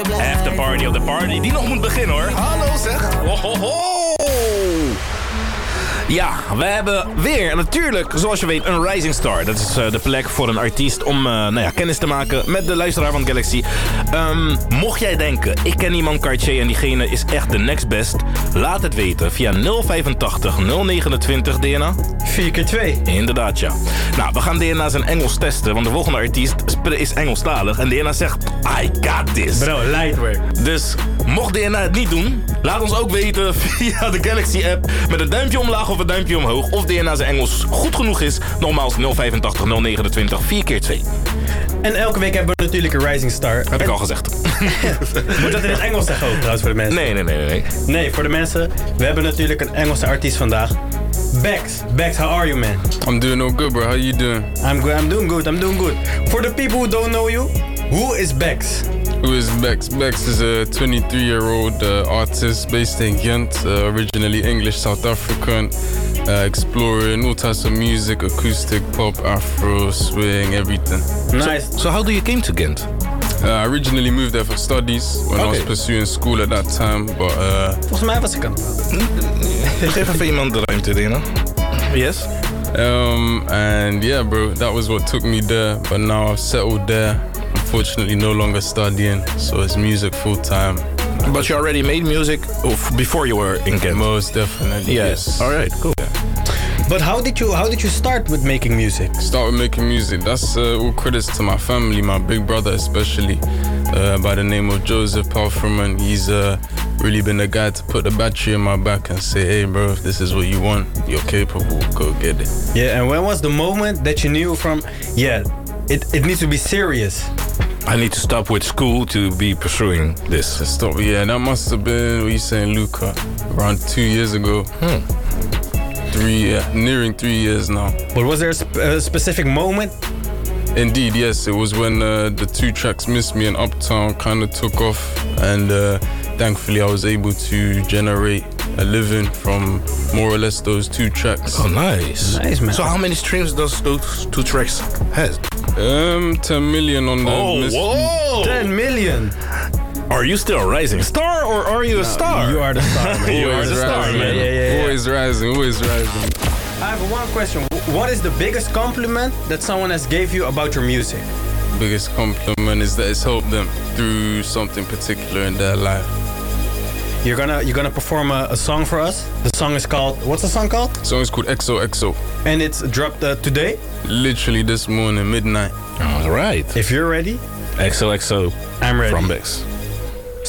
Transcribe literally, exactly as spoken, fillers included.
After party of the party, die nog moet beginnen hoor. Hallo zeg. Wohoho. Ja, we hebben weer natuurlijk, zoals je weet, een Rising Star. Dat is uh, de plek voor een artiest om uh, nou ja, kennis te maken met de luisteraar van Galaxy. Um, mocht jij denken, ik ken iemand Cartier en diegene is echt de next best. Laat het weten via nul vijfentachtig nul negenentwintig D N A. vier keer twee. Inderdaad, ja. Nou, we gaan D N A zijn Engels testen, want de volgende artiest is Engelstalig. En D N A zegt, I got this. Bro, lightwork. Dus mocht D N A het niet doen, laat ons ook weten via de Galaxy app met een duimpje omlaag of een duimpje omhoog. Of D N A zijn Engels goed genoeg is. Nogmaals nul vijfentachtig nul negenentwintig vier keer twee. En elke week hebben we natuurlijk een Rising Star. Heb en... ik al gezegd. Moet dat in het Engels zeggen ook trouwens voor de mensen? Nee, nee, nee, nee. Nee, voor de mensen. We hebben natuurlijk een Engelse artiest vandaag. Bex. Bex, how are you, man? I'm doing all good, bro. How you doing? I'm good. I'm doing good. I'm doing good. For the people who don't know you, who is Bex? Who is Bex? Bex is a twenty-three-year-old uh, artist based in Ghent, uh, originally English, South African, uh, exploring all types of music, acoustic, pop, afro, swing, everything. Nice. So, so how do you came to Ghent? Uh, I originally moved there for studies when okay. I was pursuing school at that time, but... Uh, Volgens mij was ik aan. Geef even iemand de ruimte, Dina. Yes? Um, and yeah, bro, that was what took me there, but now I've settled there. Unfortunately, no longer studying, so it's music full time. But you already made music before you were in Ghent? Most definitely. Yes. yes. All right, cool. Yeah. But how did you how did you start with making music? Start with making music. That's uh, all credits to my family, my big brother especially, uh, by the name of Joseph Palfreman. He's uh, really been the guy to put the battery in my back and say, hey bro, if this is what you want, you're capable, go get it. Yeah, and when was the moment that you knew from, yeah, it, it needs to be serious? I need to stop with school to be pursuing this. To stop, yeah, that must have been, what you saying, Luca, around two years ago. Hmm. Three, yeah, nearing three years now. But was there a, sp- a specific moment? Indeed, yes. It was when uh, the two tracks Miss Me and Uptown kind of took off, and uh, thankfully I was able to generate a living from more or less those two tracks. Oh, nice. Nice, man. So how many streams does those two tracks have? Um, ten million on the Oh, Miss whoa! ten million! Are you still a rising star or are you a no, star? You are the star, man. You are the star, rising, man. Yeah, yeah, yeah. Always rising, always rising. I have one question. What is the biggest compliment that someone has gave you about your music? Biggest compliment is that it's helped them through something particular in their life. You're gonna you're gonna perform a, a song for us. The song is called, what's the song called? The song is called X O X O. And it's dropped uh, today? Literally this morning, midnight. All right. If you're ready, X O X O I'm ready. From Bex.